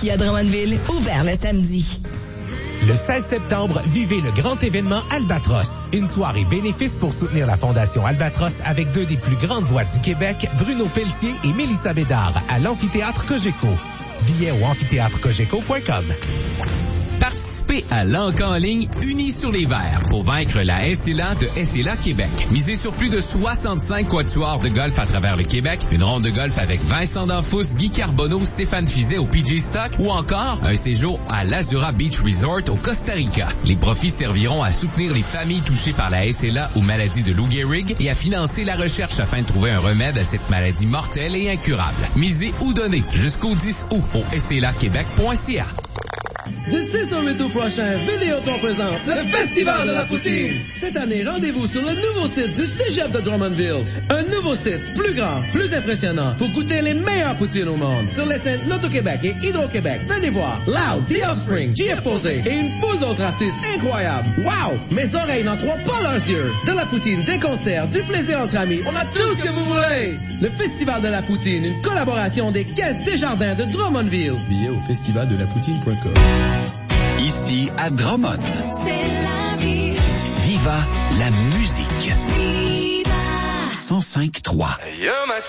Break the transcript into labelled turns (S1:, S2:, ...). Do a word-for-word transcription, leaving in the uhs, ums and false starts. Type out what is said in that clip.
S1: Ski à Drummondville, ouvert le samedi.
S2: Le seize septembre, vivez le grand événement Albatros. Une soirée bénéfice pour soutenir la Fondation Albatros avec deux des plus grandes voix du Québec, Bruno Pelletier et Mélissa Bédard, à l'Amphithéâtre Cogeco. Billets au amphithéâtre cogeco point com.
S3: Participez à l'Encan en ligne Unis sur les verts pour vaincre la S L A de S L A Québec. Misez sur plus de soixante-cinq quatuors de golf à travers le Québec, une ronde de golf avec Vincent Danfous, Guy Carbonneau, Stéphane Fizet au P G Stock ou encore un séjour à l'Azura Beach Resort au Costa Rica. Les profits serviront à soutenir les familles touchées par la S L A ou maladie de Lou Gehrig et à financer la recherche afin de trouver un remède à cette maladie mortelle et incurable. Misez ou donnez jusqu'au dix août au S L A québec point c a.
S4: Du six au huit août prochain, Vidéotron présente le Festival de la Poutine. Cette année, rendez-vous sur le nouveau site du Cégep de Drummondville. Un nouveau site, plus grand, plus impressionnant, pour goûter les meilleures poutines au monde. Sur les scènes Loto-Québec et Hydro-Québec, venez voir Loud, The Offspring, J F Posé et une foule d'autres artistes incroyables. Wow! Mes oreilles n'en croient pas leurs yeux. De la poutine, des concerts, du plaisir entre amis, on a tout ce que vous voulez. Le Festival de la Poutine, une collaboration des Caisses Desjardins de Drummondville.
S5: Billets au festival de la poutine point com.
S6: Ici à Drummond.
S7: C'est la vie.
S6: Viva la musique.
S7: Viva.
S6: cent cinq trois.